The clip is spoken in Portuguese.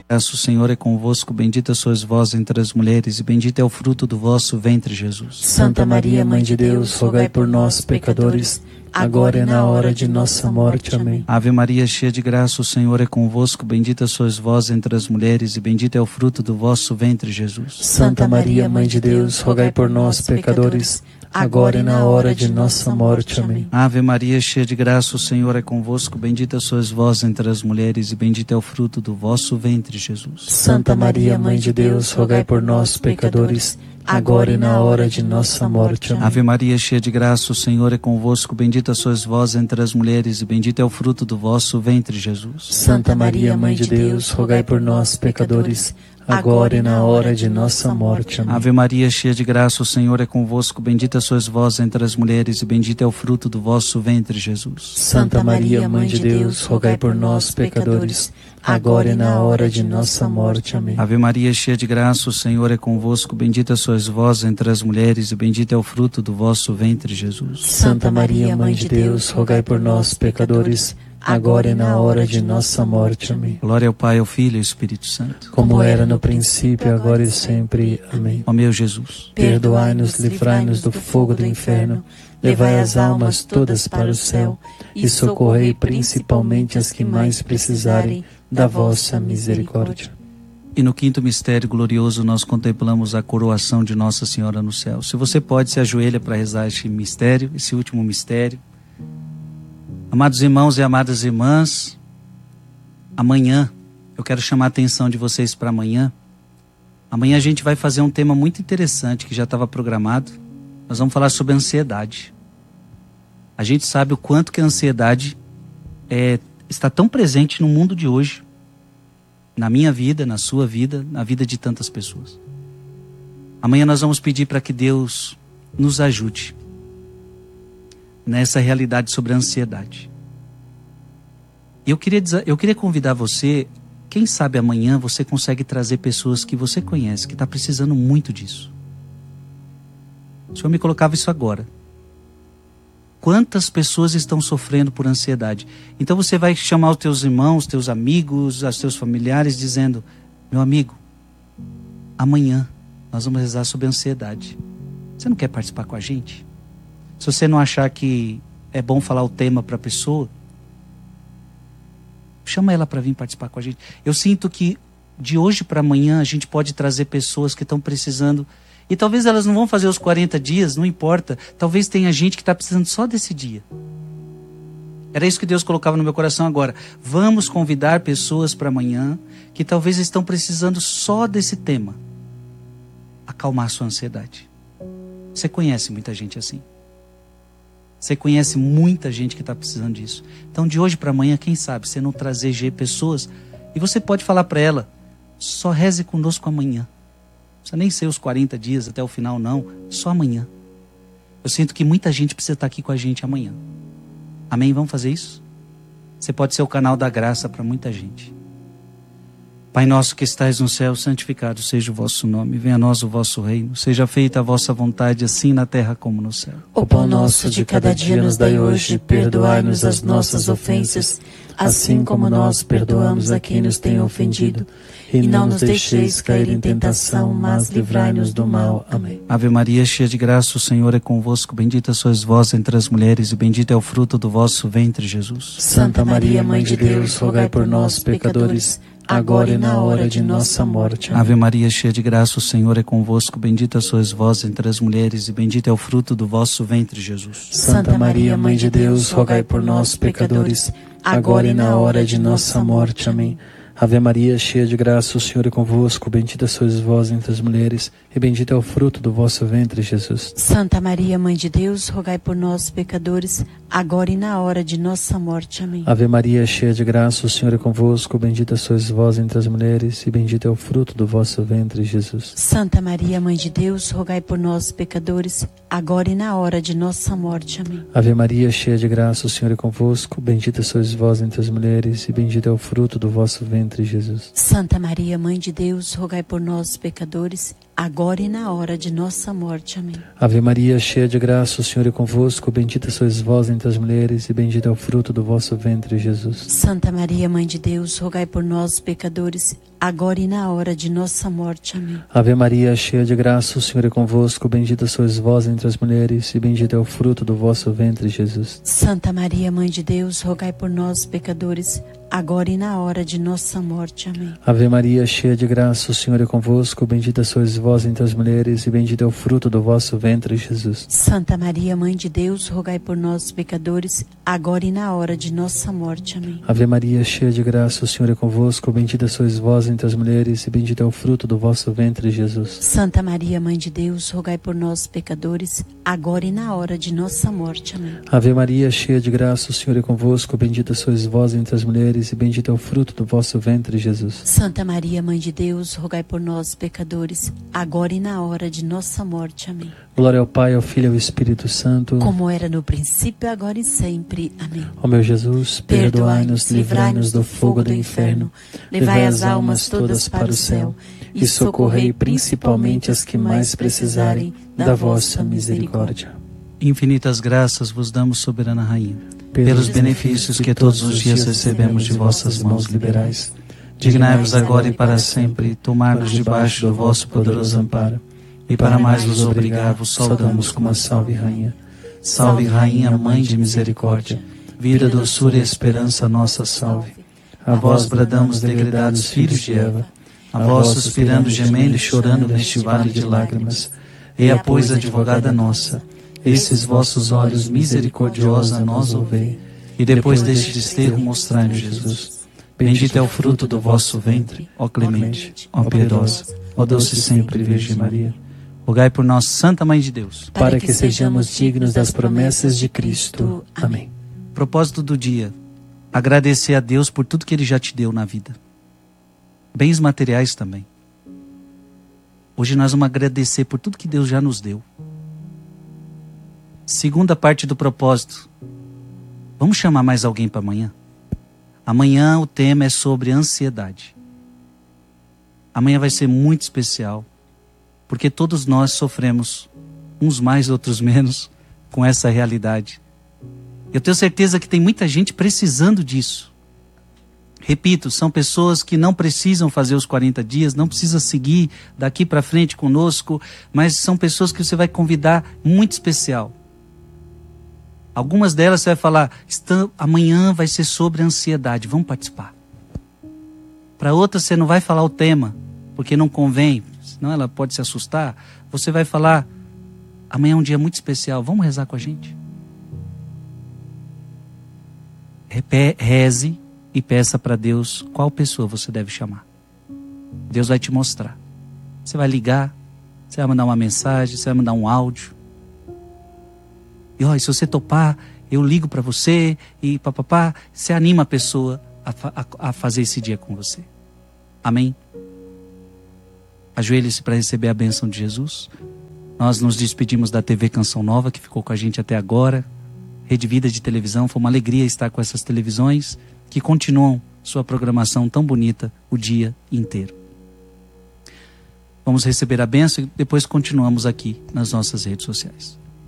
O Senhor é convosco, bendita sois vós entre as mulheres, e bendito é o fruto do vosso ventre, Jesus. Santa Maria, Mãe de Deus, rogai por nós, pecadores, agora e na hora de nossa morte. Amém. Ave Maria, cheia de graça, o Senhor é convosco, bendita sois vós entre as mulheres, e bendito é o fruto do vosso ventre, Jesus. Santa Maria, Mãe de Deus, rogai por nós, pecadores, agora e na hora de nossa morte. Amém. Ave Maria, cheia de graça, o Senhor é convosco, bendita sois vós entre as mulheres, e bendito é o fruto do vosso ventre, Jesus. Santa Maria, Mãe de Deus, rogai por nós, pecadores, agora e na hora de nossa morte. Amém. Ave Maria, cheia de graça, o Senhor é convosco, bendita sois vós entre as mulheres, e bendito é o fruto do vosso ventre, Jesus. Santa Maria, Mãe de Deus, rogai por nós, pecadores, agora e na hora de nossa morte. Amém. Ave Maria, cheia de graça, o Senhor é convosco, bendita sois vós entre as mulheres, e bendito é o fruto do vosso ventre, Jesus. Santa Maria, Mãe de Deus, rogai por nós, pecadores, agora e na hora de nossa morte. Amém. Ave Maria, cheia de graça, o Senhor é convosco, bendita sois vós entre as mulheres, e bendito é o fruto do vosso ventre, Jesus. Santa Maria, Mãe de Deus, rogai por nós, pecadores, agora e na hora de nossa morte. Amém. Glória ao Pai, ao Filho e ao Espírito Santo. Como era no princípio, agora e sempre. Amém. Ó meu Jesus, perdoai-nos, livrai-nos do fogo do inferno, levai as almas todas para o céu e socorrei principalmente as que mais precisarem da vossa misericórdia. E no quinto mistério glorioso nós contemplamos a coroação de Nossa Senhora no céu. Se você pode, se ajoelha para rezar este mistério, esse último mistério. Amados irmãos e amadas irmãs, amanhã, eu quero chamar a atenção de vocês para amanhã. Amanhã a gente vai fazer um tema muito interessante que já estava programado. Nós vamos falar sobre ansiedade. A gente sabe o quanto que a ansiedade está tão presente no mundo de hoje. Na minha vida, na sua vida, na vida de tantas pessoas. Amanhã nós vamos pedir para que Deus nos ajude nessa realidade sobre a ansiedade. E eu queria convidar você, quem sabe amanhã você consegue trazer pessoas que você conhece, que está precisando muito disso. O Senhor me colocava isso agora. Quantas pessoas estão sofrendo por ansiedade? Então você vai chamar os teus irmãos, teus amigos, os teus familiares, dizendo: meu amigo, amanhã nós vamos rezar sobre ansiedade. Você não quer participar com a gente? Se você não achar que é bom falar o tema para a pessoa, chama ela para vir participar com a gente. Eu sinto que de hoje para amanhã a gente pode trazer pessoas que estão precisando. E talvez elas não vão fazer os 40 dias, não importa. Talvez tenha gente que está precisando só desse dia. Era isso que Deus colocava no meu coração agora. Vamos convidar pessoas para amanhã que talvez estão precisando só desse tema. Acalmar a sua ansiedade. Você conhece muita gente assim. Você conhece muita gente que está precisando disso. Então de hoje para amanhã, quem sabe, você não trazer pessoas. E você pode falar para ela: só reze conosco amanhã. Não precisa nem ser os 40 dias até o final, não. Só amanhã. Eu sinto que muita gente precisa estar aqui com a gente amanhã. Amém? Vamos fazer isso? Você pode ser o canal da graça para muita gente. Pai nosso que estais no céu, santificado seja o vosso nome. Venha a nós o vosso reino. Seja feita a vossa vontade, assim na terra como no céu. O pão nosso de cada dia nos dai hoje. Perdoai-nos as nossas ofensas, assim como nós perdoamos a quem nos tem ofendido. E não nos deixeis cair em tentação, mas livrai-nos do mal. Amém. Ave Maria, cheia de graça, o Senhor é convosco. Bendita sois vós entre as mulheres, e bendito é o fruto do vosso ventre, Jesus. Santa Maria, Mãe de Deus, rogai por nós, pecadores, agora e na hora de nossa morte. Amém. Ave Maria, cheia de graça, o Senhor é convosco. Bendita sois vós entre as mulheres, e bendito é o fruto do vosso ventre, Jesus. Santa Maria, Mãe de Deus, rogai por nós, pecadores, agora e na hora de nossa morte. Amém. Ave Maria, cheia de graça, o Senhor é convosco. Bendita sois vós entre as mulheres, e bendito é o fruto do vosso ventre, Jesus. Santa Maria, Mãe de Deus, rogai por nós, pecadores, agora e na hora de nossa morte. Amém. Ave Maria, cheia de graça, o Senhor é convosco. Bendita sois vós entre as mulheres, e bendito é o fruto do vosso ventre, Jesus. Santa Maria, Mãe de Deus, rogai por nós, pecadores, agora e na hora de nossa morte. Amém. Ave Maria, cheia de graça, o Senhor é convosco. Bendita sois vós entre as mulheres, e bendito é o fruto do vosso ventre, Jesus. Santa Maria, Mãe de Deus, rogai por nós, pecadores, agora e na hora de nossa morte. Amém. Ave Maria, cheia de graça, o Senhor é convosco. Bendita sois vós entre as mulheres, e bendito é o fruto do vosso ventre, Jesus. Santa Maria, Mãe de Deus, rogai por nós, pecadores, agora e na hora de nossa morte. Amém. Ave Maria, cheia de graça, o Senhor é convosco. Bendita sois vós entre as mulheres, e bendito é o fruto do vosso ventre, Jesus. Santa Maria, Mãe de Deus, rogai por nós, pecadores, agora e na hora de nossa morte. Amém. Ave Maria, cheia de graça, o Senhor é convosco. Bendita sois vós entre as mulheres, e bendito é o fruto do vosso ventre, Jesus. Santa Maria, Mãe de Deus, rogai por nós, pecadores, agora e na hora de nossa morte. Amém. Ave Maria, cheia de graça, o Senhor é convosco. Bendita sois vós entre as mulheres, e bendito é o fruto do vosso ventre, Jesus. Santa Maria, Mãe de Deus, rogai por nós, pecadores, agora e na hora de nossa morte. Amém. Ave Maria, cheia de graça, o Senhor é convosco. Bendita sois vós entre as mulheres, e bendito é o fruto do vosso ventre, Jesus. Santa Maria, Mãe de Deus, rogai por nós, pecadores, agora e na hora de nossa morte. Amém. Glória ao Pai, ao Filho e ao Espírito Santo. Como era no princípio, agora e sempre. Amém. Ó meu Jesus, perdoai-nos, livrai-nos do fogo do inferno, levai as almas todas para o céu e socorrei principalmente as que mais precisarem da vossa misericórdia. Infinitas graças vos damos, soberana Rainha, pelos benefícios que todos os dias recebemos de vossas mãos liberais. Dignai-vos agora e para sempre tomar-nos debaixo do vosso poderoso amparo. E para mais vos obrigar, vos saudamos com uma salve, Rainha. Salve, Rainha, Mãe de Misericórdia, vida, doçura e esperança nossa, salve. A vós bradamos, degredados filhos de Eva, a vós suspirando, gemendo e chorando neste vale de lágrimas. Eia, pois, advogada nossa, esses vossos olhos misericordiosos a nós ouvei, e depois deste desterro mostrai-nos Jesus. Bendito é o fruto do vosso ventre, ó clemente, ó piedosa, ó doce sempre Virgem Maria. Rogai por nós, Santa Mãe de Deus, para que sejamos dignos das promessas de Cristo. Amém. Propósito do dia: agradecer a Deus por tudo que Ele já te deu na vida. Bens materiais também. Hoje nós vamos agradecer por tudo que Deus já nos deu. Segunda parte do propósito: vamos chamar mais alguém para amanhã? Amanhã o tema é sobre ansiedade. Amanhã vai ser muito especial, porque todos nós sofremos, uns mais, outros menos, com essa realidade. Eu tenho certeza que tem muita gente precisando disso. Repito, são pessoas que não precisam fazer os 40 dias, não precisa seguir daqui para frente conosco, mas são pessoas que você vai convidar muito especial. Algumas delas você vai falar, amanhã vai ser sobre ansiedade, vamos participar. Para outras você não vai falar o tema, porque não convém, senão ela pode se assustar. Você vai falar, amanhã é um dia muito especial, vamos rezar com a gente? Reze e peça para Deus qual pessoa você deve chamar. Deus vai te mostrar. Você vai ligar, você vai mandar uma mensagem, você vai mandar um áudio. E se você topar, eu ligo para você e papapá, você anima a pessoa a fazer esse dia com você. Amém? Ajoelhe-se para receber a bênção de Jesus. Nós nos despedimos da TV Canção Nova, que ficou com a gente até agora. Rede Vida de televisão, foi uma alegria estar com essas televisões que continuam sua programação tão bonita o dia inteiro. Vamos receber a bênção e depois continuamos aqui nas nossas redes sociais.